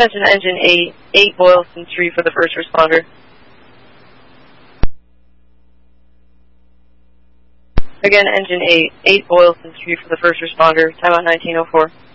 Attention engine 8 Boylston Street for the first responder. Again, engine 8 Boylston Street for the first responder. Timeout 1904.